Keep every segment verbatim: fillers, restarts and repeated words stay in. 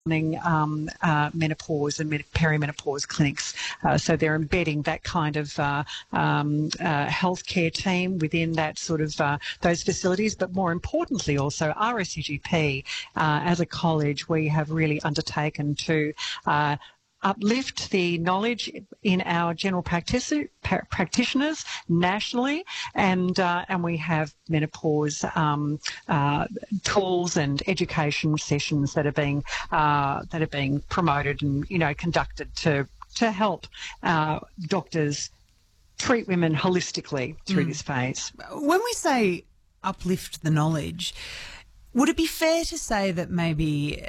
Um, uh, menopause and perimenopause clinics. Uh, so they're embedding that kind of uh, um, uh, healthcare team within that sort of uh, those facilities. But more importantly, also R S U G P uh, as a college, we have really undertaken to uh, uplift the knowledge in our general practice, pra- practitioners nationally, and uh, and we have menopause um, uh, tools and education sessions that are being uh, that are being promoted and you know conducted to to help uh, doctors treat women holistically through mm. this phase. When we say uplift the knowledge, would it be fair to say that maybe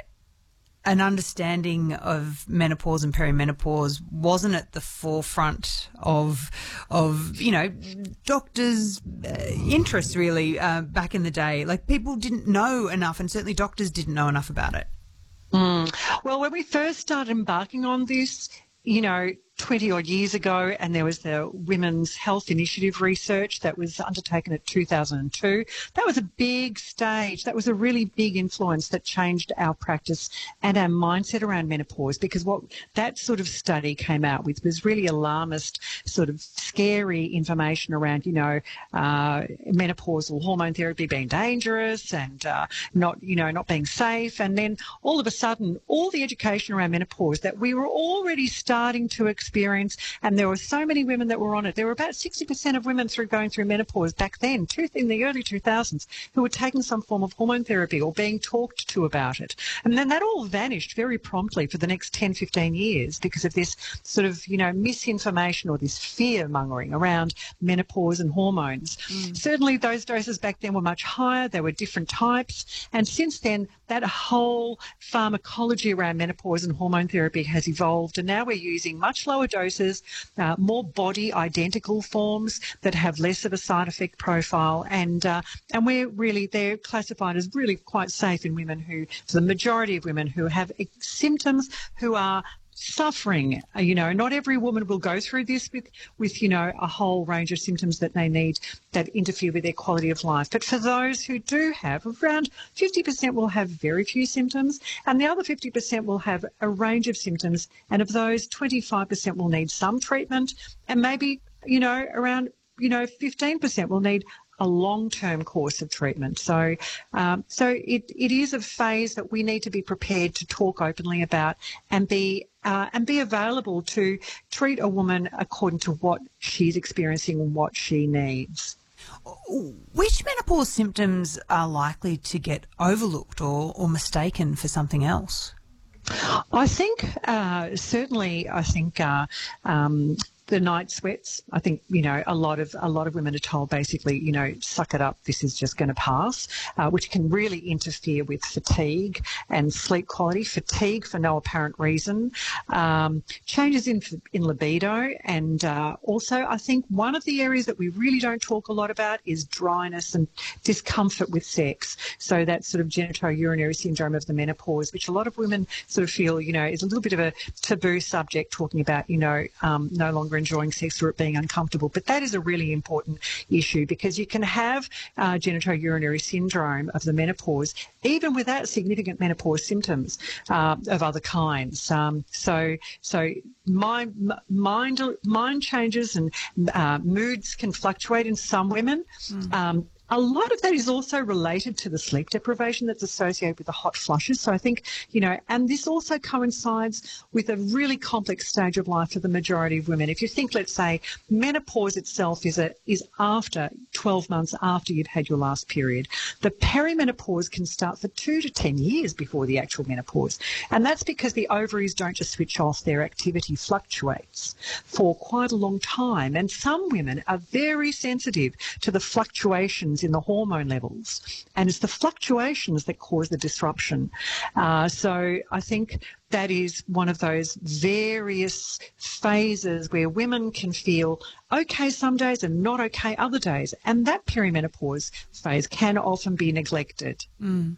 an understanding of menopause and perimenopause wasn't at the forefront of, of you know, doctors' uh, interests really uh, back in the day? Like people didn't know enough, and certainly doctors didn't know enough about it. Mm. Well, when we first started embarking on this, you know, twenty odd years ago, and there was the Women's Health Initiative research that was undertaken at two thousand two. That was a big stage. That was a really big influence that changed our practice and our mindset around menopause, because what that sort of study came out with was really alarmist, sort of scary information around, you know, uh, menopausal hormone therapy being dangerous and uh, not, you know, not being safe. And then all of a sudden, all the education around menopause that we were already starting to experience, and there were so many women that were on it. There were about sixty percent of women through going through menopause back then, in the early two thousands, who were taking some form of hormone therapy or being talked to about it. And then that all vanished very promptly for the next ten, fifteen years because of this sort of, you know, misinformation or this fear-mongering around menopause and hormones. Mm. Certainly those doses back then were much higher. There were different types. And since then, that whole pharmacology around menopause and hormone therapy has evolved, and now we're using much lower doses, uh, more body-identical forms that have less of a side effect profile, and uh, and we're really, they're classified as really quite safe in women who, for the majority of women who have symptoms, who are suffering. You know, not every woman will go through this with, with, you know, a whole range of symptoms that they need that interfere with their quality of life. But for those who do have, around fifty percent will have very few symptoms, and the other fifty percent will have a range of symptoms. And of those, twenty-five percent will need some treatment, and maybe, you know, around, you know, fifteen percent will need a long-term course of treatment. So um, so it, it is a phase that we need to be prepared to talk openly about and be uh, and be available to treat a woman according to what she's experiencing and what she needs. Which menopause symptoms are likely to get overlooked or, or mistaken for something else? I think uh, certainly I think uh, um, the night sweats. I think, you know, a lot of a lot of women are told basically, you know, suck it up, this is just going to pass, uh, which can really interfere with fatigue and sleep quality. Fatigue for no apparent reason, um, changes in in libido, and uh, also I think one of the areas that we really don't talk a lot about is dryness and discomfort with sex. So that sort of genitourinary syndrome of the menopause, which a lot of women sort of feel, you know, is a little bit of a taboo subject, talking about, you know, um, no longer enjoying sex or it being uncomfortable. But that is a really important issue, because you can have uh, genitourinary syndrome of the menopause even without significant menopause symptoms uh, of other kinds. Um, so, so mind, mind, mind changes and uh, moods can fluctuate in some women. Mm. Um, A lot of that is also related to the sleep deprivation that's associated with the hot flushes. So I think, you know, and this also coincides with a really complex stage of life for the majority of women. If you think, let's say, menopause itself is a is after twelve months after you've had your last period. The perimenopause can start for two to ten years before the actual menopause. And that's because the ovaries don't just switch off, their activity fluctuates for quite a long time. And some women are very sensitive to the fluctuations in the hormone levels, and it's the fluctuations that cause the disruption. Uh, so I think that is one of those various phases where women can feel okay some days and not okay other days, and that perimenopause phase can often be neglected. Mm.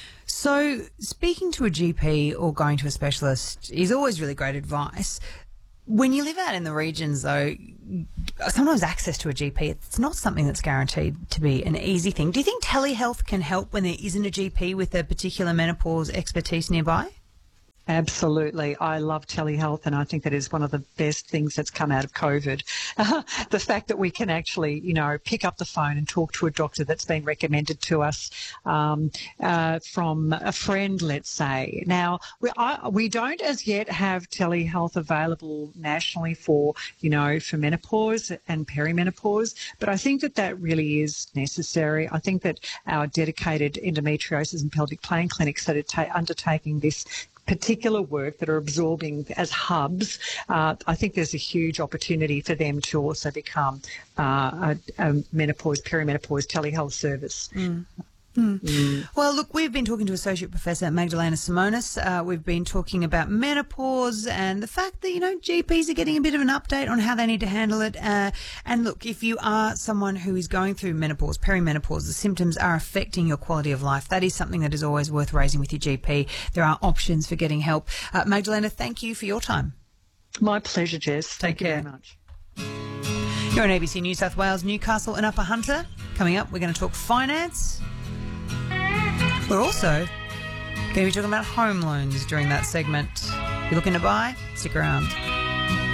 So speaking to a G P or going to a specialist is always really great advice. When you live out in the regions, though, sometimes access to a G P, it's not something that's guaranteed to be an easy thing. Do you think telehealth can help when there isn't a G P with a particular menopause expertise nearby? Absolutely. I love telehealth, and I think that is one of the best things that's come out of COVID. Uh, the fact that we can actually, you know, pick up the phone and talk to a doctor that's been recommended to us um, uh, from a friend, let's say. Now, we, I, we don't as yet have telehealth available nationally for, you know, for menopause and perimenopause, but I think that that really is necessary. I think that our dedicated endometriosis and pelvic pain clinics that are ta- undertaking this particular work that are absorbing as hubs, uh, I think there's a huge opportunity for them to also become uh, a, a menopause, perimenopause telehealth service. Mm. Mm. Mm. Well, look, we've been talking to Associate Professor Magdalena Simonis. Uh, we've been talking about menopause and the fact that, you know, G Ps are getting a bit of an update on how they need to handle it. Uh, and look, if you are someone who is going through menopause, perimenopause, the symptoms are affecting your quality of life, that is something that is always worth raising with your G P. There are options for getting help. Uh, Magdalena, thank you for your time. My pleasure, Jess. Take Thank care. you very much. You're on A B C New South Wales, Newcastle and Upper Hunter. Coming up, we're going to talk finance. We're also going to be talking about home loans during that segment. If you're looking to buy, stick around.